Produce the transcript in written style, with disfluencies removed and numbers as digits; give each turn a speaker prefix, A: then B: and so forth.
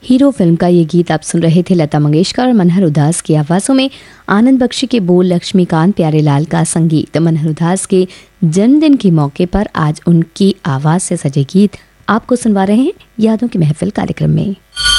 A: Hero film का ये गीत आप सुन रहे थे लता मंगेशकर और मनहर उदास की आवाज़ों में। आनंद बख्शी के बोल, लक्ष्मीकांत प्यारेलाल का संगीत। मनहर उदास के जन्मदिन के मौके पर आज उनकी आवाज़ से सजे गीत आपको सुनवा रहे हैं यादों की महफिल कार्यक्रम में।